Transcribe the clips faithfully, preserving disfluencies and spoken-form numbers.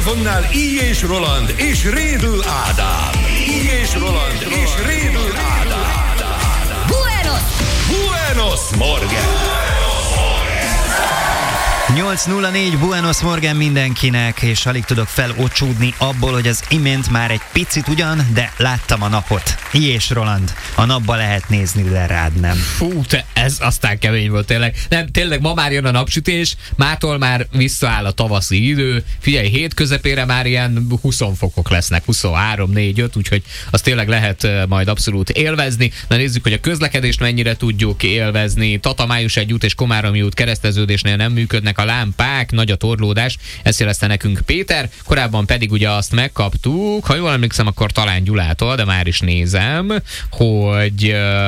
mikrofonnál Így és Roland és Rédl Ádám. Így és Roland és Rédl Ádám. Buenos! Buenos Morgen! nyolc nulla négy Buenos Morgen mindenkinek, és alig tudok felocsúdni abból, hogy az imént már egy picit ugyan, de láttam a napot. Így és Roland, a napba lehet nézni, de rád nem. Fú, te, ez aztán kemény volt tényleg. Nem, tényleg ma már jön a napsütés, mától már visszaáll a tavaszi idő. Figyelj, hét közepére már ilyen húsz fokok lesznek, huszonhárom, négy, öt, úgyhogy azt tényleg lehet majd abszolút élvezni. Na nézzük, hogy a közlekedést mennyire tudjuk élvezni. Tata Május egy út és Komáromi út kereszteződésnél nem működnek a lámpák, nagy a torlódás, ezt jelezte nekünk Péter, korábban pedig ugye azt megkaptuk, ha jól emlékszem, akkor talán Gyulától, de már is nézem, hogy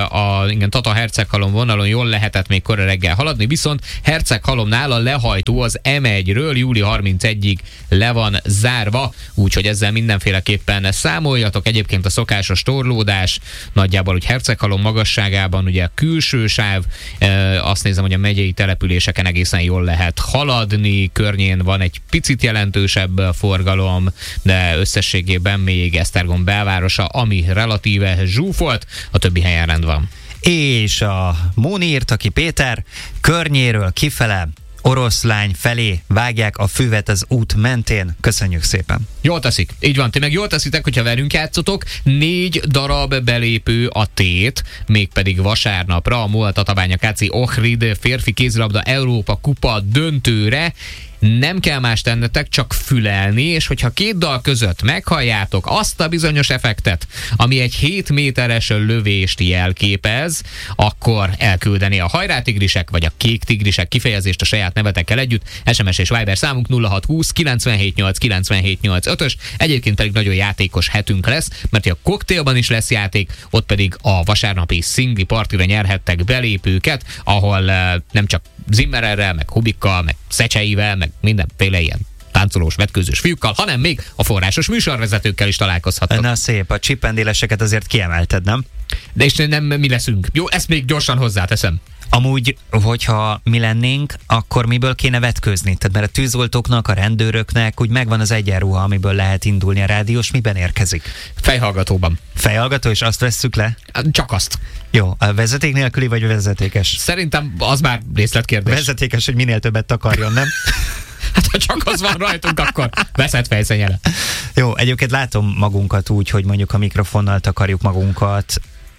a igen, Tata-Herceghalom vonalon jól lehetett még kora reggel haladni, viszont Herceghalomnál a lehajtó az em egyről júli harmincegyedikéig le van zárva, úgyhogy ezzel mindenféleképpen számoljatok. Egyébként a szokásos torlódás nagyjából, hogy Herceghalom magasságában ugye a külső sáv, azt nézem, hogy a megyei településeken egészen jól lehet haladni, környén van egy picit jelentősebb forgalom, de összességében még Esztergom belvárosa, ami relatíve zsúfolt, a többi helyen rend van. És a Móni írt, aki Péter, környéről kifele, Oroszlány felé vágják a füvet az út mentén. Köszönjük szépen. Jól teszik. Így van. Ti meg jól teszitek, hogyha velünk játszotok. Négy darab belépő a tét, mégpedig vasárnapra a MOL Tatabánya ká cé Ohrid férfi kézilabda Európa kupa döntőre. Nem kell más tennetek, csak fülelni, és hogyha két dal között meghalljátok azt a bizonyos effektet, ami egy hét méteres lövést jelképez, akkor elküldeni a hajrá tigrisek, vagy a kék tigrisek kifejezést a saját nevetekkel együtt. es em es és Viber számunk nulla hat húsz kilencvenhét nyolc kilencvenhét nyolc ötös. Egyébként pedig nagyon játékos hetünk lesz, mert a koktélban is lesz játék, ott pedig a vasárnapi szingli partira nyerhettek belépőket, ahol uh, nem csak Zimmererrel, meg Hubikkal, meg Szecseivel, meg mindenféle ilyen táncolós, vetkőzős fiúkkal, hanem még a forrásos műsorvezetőkkel is találkozhattok. Na szép, a csipendéleseket azért kiemelted, nem? De és nem mi leszünk. Jó, ezt még gyorsan hozzáteszem. Amúgy, hogyha mi lennénk, akkor miből kéne vetkőzni? Tehát mert a tűzoltóknak, a rendőröknek úgy megvan az egyenruha, amiből lehet indulni. A rádiós miben érkezik? Fejhallgatóban. Fejhallgató, és azt vesszük le? Csak azt. Jó, a vezeték nélküli vagy vezetékes? Szerintem az már részletkérdés. Vezetékes, hogy minél többet takarjon, nem? Hát ha csak az van rajtunk, akkor veszed fejszennyele. Jó, egyébként látom magunkat úgy, hogy mondjuk a mikrofonnal takarjuk magunkat.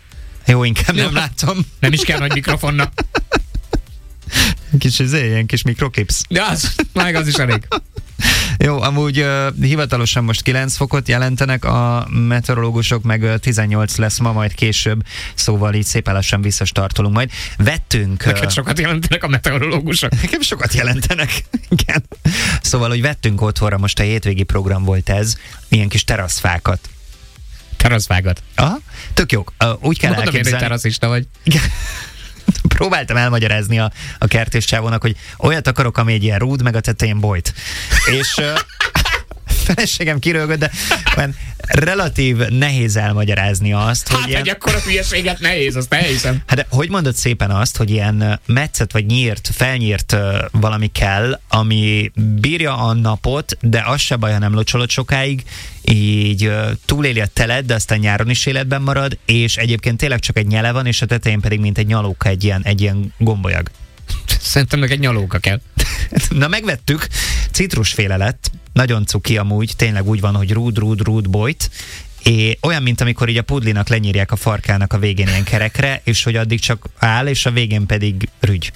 Jó, inkább nem Jó, látom. Nem is kell nagy mikrofonna. Kis izé, ilyen kis mikroklips. Ja, az, meg az is elég. Jó, amúgy uh, hivatalosan most kilenc fokot jelentenek a meteorológusok, meg uh, tizennyolc lesz ma, majd később, szóval így szépen lassan visszastartolunk majd. Vettünk... Neked uh, sokat jelentenek a meteorológusok? Nekem sokat jelentenek, igen. Szóval, hogy vettünk otthonra, most a hétvégi program volt ez, ilyen kis teraszfákat. Teraszfákat? Aha, tök jó. Uh, úgy kell Mondom, elképzelni... hogy teraszista vagy. Igen. Próbáltam elmagyarázni a, a kertés csávónak, hogy olyat akarok, ami egy ilyen rúd, meg a tetején bojt. És uh, feleségem kirölgött, de olyan relatív nehéz elmagyarázni azt, hát, hogy ilyen... egy akkora hülyeséget nehéz, azt nehézem. Hát de hogy mondod szépen azt, hogy ilyen metszet vagy nyírt, felnyírt uh, valami kell, ami bírja a napot, de az se baj, ha nem locsolod sokáig, így uh, túléli a teled, de aztán nyáron is életben marad, és egyébként tényleg csak egy nyele van, és a tetején pedig mint egy nyalóka, egy ilyen, egy ilyen gombolyag. Szerintem meg egy nyalóka kell. Na megvettük, citrusféle lett, nagyon cuki amúgy, tényleg úgy van, hogy rúd, rúd, rúd, bojt, és olyan, mint amikor így a pudlinak lenyírják a farkának a végén ilyen kerekre, és hogy addig csak áll, és a végén pedig rügy.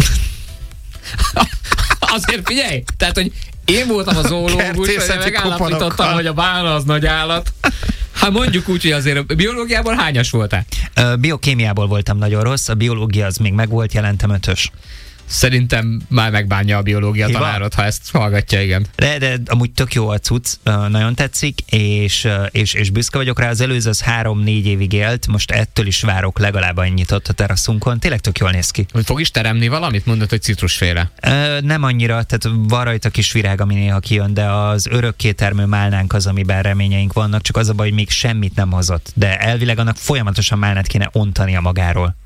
Azért figyelj, tehát, hogy én voltam a zoológus, hogy megállapítottam, hogy a bálna az nagy állat. Hát mondjuk úgy, hogy azért a biológiából hányas voltál? Biokémiából voltam nagyon rossz, a biológia az még megvolt, jelentem ötös. Szerintem már megbánja a biológia tanárot, ha ezt hallgatja, igen. De, de amúgy tök jó a cucc, nagyon tetszik, és, és, és büszke vagyok rá. Az előző az három-négy évig élt, most ettől is várok legalább annyit ott a teraszunkon. Tényleg tök jól néz ki. Hogy fog is teremni valamit? Mondod, hogy citrusféle. Ö, nem annyira, tehát van rajta kis virág, ami néha kijön, de az örökkétermő málnánk az, amiben reményeink vannak, csak az a baj, hogy még semmit nem hozott. De elvileg annak folyamatosan málnát kéne ontania magáról. Uh-huh.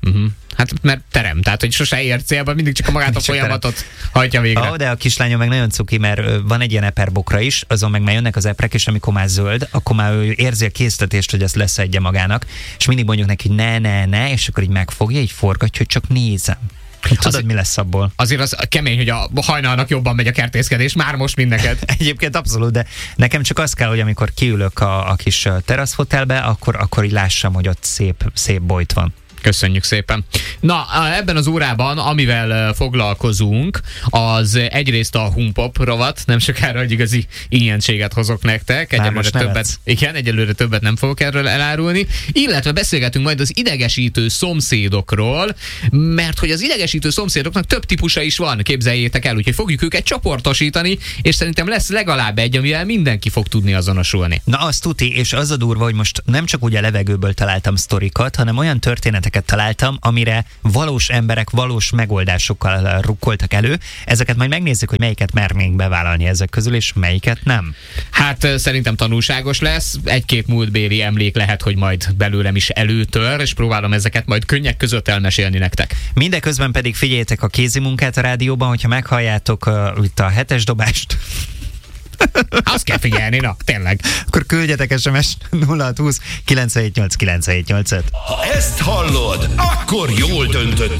Hát mert terem, tehát hogy sose ér célba, mindig csak a magát a folyamatot terem. Hajtja végre. Oh, de a kislányom meg nagyon cuki, mert van egy ilyen eperbokra is, azon meg már jönnek az eprek, és amikor már zöld, akkor már ő érzi a késztetést, hogy ezt leszedje magának, és mindig mondjuk neki, hogy ne, ne, ne, és akkor így megfogja, így forgatja, hogy csak nézem. Tudod, azért, mi lesz abból? Azért az kemény, hogy a hajnalnak jobban megy a kertészkedés, már most mind neked. Egyébként abszolút, de nekem csak az kell, hogy amikor kiülök a, a kis teraszfotelbe, akkor, akkor így lássam, hogy ott szép, szép bolyt van. Köszönjük szépen. Na, ebben az órában, amivel foglalkozunk, az egyrészt a Humpop rovat, nem sokára egy igazi ilyenséget hozok nektek. Egyelőre többet, igen, egyelőre többet nem fogok erről elárulni. Illetve beszélgetünk majd az idegesítő szomszédokról, mert hogy az idegesítő szomszédoknak több típusa is van, képzeljétek el, úgyhogy fogjuk őket csoportosítani, és szerintem lesz legalább egy, amivel mindenki fog tudni azonosulni. Na, azt tuti, és az a durva, hogy most nem csak úgy a levegőből találtam sztorikat, hanem olyan történetek találtam, amire valós emberek valós megoldásokkal rukkoltak elő. Ezeket majd megnézzük, hogy melyiket mernénk bevállalni ezek közül, és melyiket nem. Hát szerintem tanulságos lesz. Egy-két múltbéli emlék lehet, hogy majd belőlem is előtör, és próbálom ezeket majd könnyek között elmesélni nektek. Mindeközben pedig figyeljétek a kézimunkát a rádióban, hogyha meghalljátok uh, itt a hetes dobást. Azt kell figyelni, na, tényleg. Akkor küldjetek es em es nulla hat húsz kilencszázhetvennyolc kilencszázhetvennyolc-et. Ha ezt hallod, akkor jól döntöttél.